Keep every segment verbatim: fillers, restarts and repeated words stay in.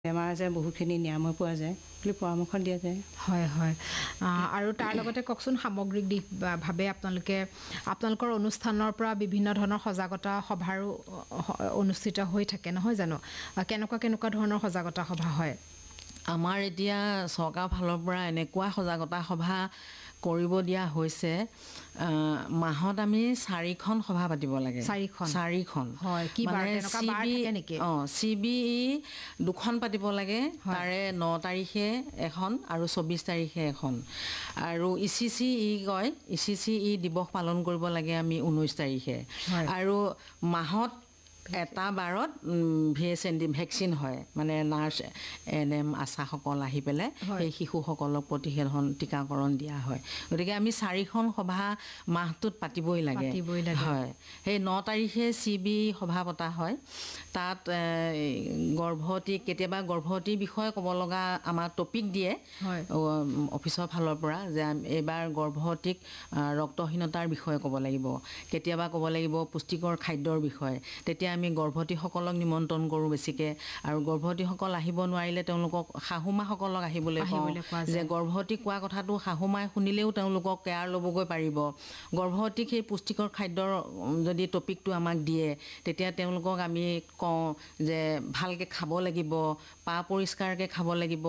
বেমাৰ আজাৰ বহুখিনি নিৰাময় পোৱা যায় বুলি পৰামৰ্শ দিয়া যায়। হয় হয় আৰু তাৰ লগতে কওকচোন সামগ্ৰিক দিশ ভাবে আপোনালোকে আপোনালোকৰ অনুষ্ঠানৰ পৰা বিভিন্ন ধৰণৰ সজাগতা সভাৰো অনুষ্ঠিত হৈ থাকে নহয় জানো? কেনেকুৱা কেনেকুৱা ধৰণৰ সজাগতা সভা হয়? আমাৰ এতিয়া চৰকাৰৰ ফালৰ পৰা এনেকুৱা সজাগতা সভা কৰিব দিয়া হৈছে, মাহত আমি চাৰিখন সভা পাতিব লাগে। চাৰিখন চাৰিখন হয় কি বাৰ তেনেকুৱা বাৰ থাকে নেকি? অঁ চি বি ই দুখন পাতিব লাগে, তাৰে ন তাৰিখে এখন আৰু চৌবিছ তাৰিখে এখন। আৰু ই চি চি ই কয় ই চি চি ই দিৱস পালন কৰিব লাগে আমি ঊনৈছ তাৰিখে। আৰু মাহত এটা বাৰত V S N D vaccine হয়, মানে নাৰ্ছ এন এম আশাসকল আহি পেলাই সেই শিশুসকলক প্ৰতিষেধন টীকাকৰণ দিয়া হয়। গতিকে আমি চাৰিখন সভা মাহটোত পাতিবই লাগে। হয়, সেই ন তাৰিখে চি বি সভা পতা হয়। তাত গৰ্ভৱতী কেতিয়াবা গৰ্ভৱতীৰ বিষয়ে ক'ব লগা আমাৰ টপিক দিয়ে অফিচৰ ফালৰ পৰা, যে এইবাৰ গৰ্ভৱতীক ৰক্তহীনতাৰ বিষয়ে ক'ব লাগিব, কেতিয়াবা ক'ব লাগিব পুষ্টিকৰ খাদ্যৰ বিষয়ে। তেতিয়া আমি গৰ্ভৱতীসকলক নিমন্ত্ৰণ কৰোঁ বেছিকৈ, আৰু গৰ্ভৱতীসকল আহিব নোৱাৰিলে তেওঁলোকক শাহুমাসকলক আহিবলৈ কওঁ, যে গৰ্ভৱতী কোৱা কথাটো শাহুমাই শুনিলেও তেওঁলোকক কেয়াৰ ল'বগৈ পাৰিব। গৰ্ভৱতীক সেই পুষ্টিকৰ খাদ্যৰ যদি টপিকটো আমাক দিয়ে, তেতিয়া তেওঁলোকক আমি কওঁ যে ভালকৈ খাব লাগিব, পা পৰিষ্কাৰকৈ খাব লাগিব,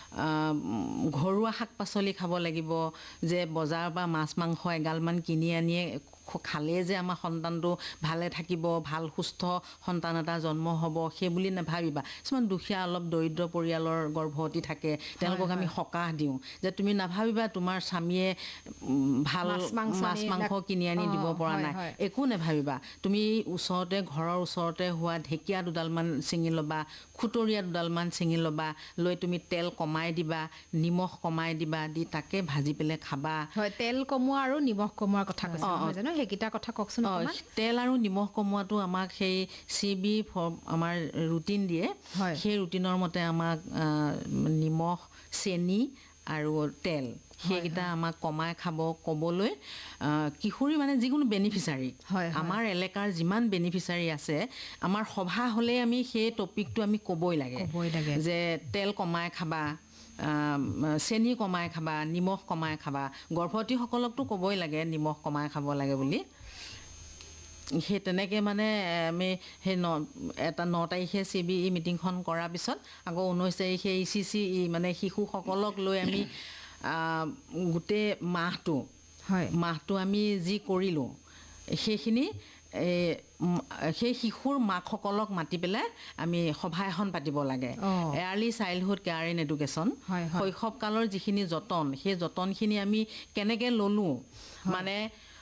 ঘৰুৱা শাক পাচলি খাব লাগিব, যে বজাৰৰ পৰা মাছ মাংস এগালমান কিনি আনিয়ে খালেই যে আমাৰ সন্তানটো ভালে থাকিব, ভাল সুস্থ সন্তান এটা জন্ম হ'ব সেই বুলি নাভাবিবা। কিছুমান দুখীয়া অলপ দৰিদ্ৰ পৰিয়ালৰ গৰ্ভৱতী থাকে, তেওঁলোকক আমি সকাহ দিওঁ যে তুমি নাভাবিবা তোমাৰ স্বামীয়ে ভাল মাছ মাংস কিনি আনি দিব পৰা নাই, একো নাভাবিবা। তুমি ওচৰতে ঘৰৰ ওচৰতে হোৱা ঢেকীয়া দুডালমান ছিঙি ল'বা, খুতৰীয়া দুডালমান ছিঙি ল'বা, লৈ তুমি তেল কমাই দিবা, নিমখ কমাই দিবা, দি তাকে ভাজি পেলাই খাবা। হয়, তেল কমোৱা আৰু নিমখ কমোৱাৰ কথা কৈছে নহয় জানো? সেইকেইটা কথা কওকচোন অকণমান। তেল আৰু নিমখ কমোৱাটো আমাক সেই চি বি আমাৰ ৰুটিন দিয়ে, সেই ৰুটিনৰ মতে আমাক নিমখ, চেনি আৰু তেল সেইকেইটা আমাক কমাই খাব ক'বলৈ কিশোৰী মানে যিকোনো বেনিফিচাৰী, আমাৰ এলেকাৰ যিমান বেনিফিচাৰী আছে, আমাৰ সভা হ'লে আমি সেই টপিকটো আমি ক'বই লাগে, যে তেল কমাই খাবা, চেনি কমাই খাবা, নিমখ কমাই খাবা। গৰ্ভৱতীসকলকতো ক'বই লাগে নিমখ কমাই খাব লাগে বুলি। সেই তেনেকৈ মানে আমি সেই ন এটা ন তাৰিখে চি বি ই মিটিংখন কৰাৰ পিছত আকৌ ঊনৈছ তাৰিখে ই চি চি ই মানে শিশুসকলক লৈ আমি গোটেই মাহটো মাহটো আমি যি কৰিলোঁ সেইখিনি সেই শিশুৰ মাকসকলক মাতি পেলাই আমি সভা এখন পাতিব লাগে। এয়াৰলি চাইল্ডহুড কেয়াৰ ইন এডুকেশ্যন, শৈশৱকালৰ যিখিনি যতন, সেই যতনখিনি আমি কেনেকৈ ল'লোঁ, মানে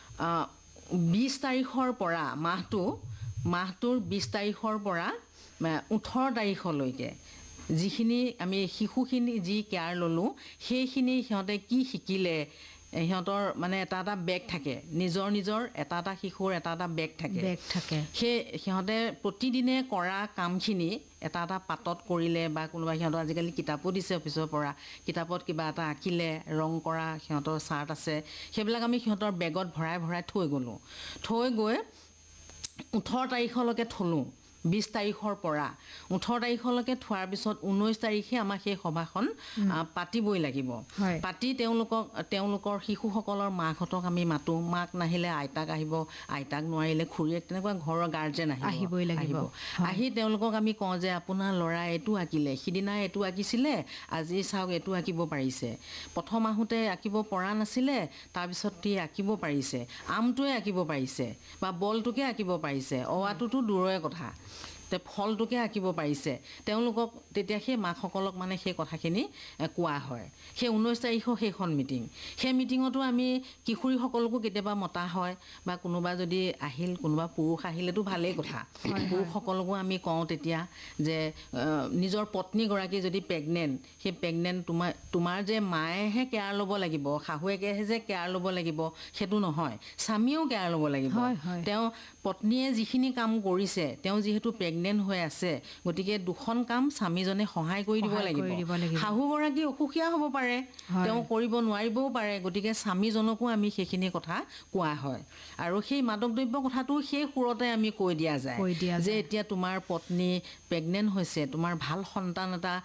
বিছ তাৰিখৰ পৰা মাহটো মাহটোৰ বিছ তাৰিখৰ পৰা ওঠৰ তাৰিখলৈকে যিখিনি আমি শিশুখিনি যি কেয়াৰ ল'লোঁ, সেইখিনি সিহঁতে কি শিকিলে, সিহঁতৰ মানে এটা এটা বেগ থাকে, নিজৰ নিজৰ এটা এটা শিশুৰ এটা এটা বেগ থাকে বেগ থাকে সেই সিহঁতে প্ৰতিদিনে কৰা কামখিনি এটা এটা পাতত কৰিলে, বা কোনোবা সিহঁতৰ আজিকালি কিতাপো দিছে অফিচৰ পৰা, কিতাপত কিবা এটা আঁকিলে, ৰং কৰা সিহঁতৰ চাৰ্ট আছে, সেইবিলাক আমি সিহঁতৰ বেগত ভৰাই ভৰাই থৈ গ'লোঁ। থৈ গৈ ওঠৰ তাৰিখলৈকে থলোঁ, বিছ তাৰিখৰ পৰা ওঠৰ তাৰিখলৈকে থোৱাৰ পিছত ঊনৈছ তাৰিখে আমাৰ সেই সভাখন পাতিবই লাগিব। পাতি তেওঁলোকক তেওঁলোকৰ শিশুসকলৰ মাকহঁতক আমি মাতোঁ, মাক নাহিলে আইতাক আহিব, আইতাক নোৱাৰিলে খুৰীয়েক, তেনেকুৱা ঘৰৰ গাৰ্জেন আহিবই লাগিব। আহি তেওঁলোকক আমি কওঁ যে আপোনাৰ ল'ৰাই এইটো আঁকিলে, সিদিনা এইটো আঁকিছিলে, আজি চাওক এইটো আঁকিব পাৰিছে, প্ৰথম আহোঁতে আঁকিব পৰা নাছিলে, তাৰপিছত সি আঁকিব পাৰিছে, আমটোৱে আঁকিব পাৰিছে, বা বলটোকে আঁকিব পাৰিছে, অৱাটোতো দূৰৰে কথা, তে ফলটোকে আঁকিব পাৰিছে। তেওঁলোকক তেতিয়া সেই মাকসকলক মানে সেই কথাখিনি কোৱা হয়। সেই ঊনৈছ তাৰিখৰ সেইখন মিটিং, সেই মিটিঙতো আমি কিশোৰীসকলকো কেতিয়াবা মতা হয়, বা কোনোবা যদি আহিল, কোনোবা পুৰুষ আহিলেতো ভালেই কথা, পুৰুষসকলকো আমি কওঁ তেতিয়া যে নিজৰ পত্নীগৰাকী যদি প্ৰেগনেণ্ট, সেই প্ৰেগনেণ্ট তোমাৰ তোমাৰ যে মায়েহে কেয়াৰ ল'ব লাগিব, শাহুৱেকেহে যে কেয়াৰ ল'ব লাগিব সেইটো নহয়, স্বামীয়েও কেয়াৰ ল'ব লাগিব। তেওঁ পত্নীয়ে যিখিনি কাম কৰিছে, তেওঁ যিহেতু প্ৰেগনেণ্ট হৈ আছে, গতিকে দুখন কাম স্বামীজনে সহায় কৰি দিব লাগিব। শাহুগৰাকী অসুখীয়া হ'ব পাৰে, তেওঁ কৰিব নোৱাৰিবও পাৰে, গতিকে স্বামীজনকো আমি সেইখিনি কথা কোৱা হয়। আৰু সেই মাদক দ্ৰব্য কথাটো সেই সুৰতে আমি কৈ দিয়া যায় যে এতিয়া তোমাৰ পত্নী প্ৰেগনেণ্ট হৈছে, তোমাৰ ভাল সন্তান এটা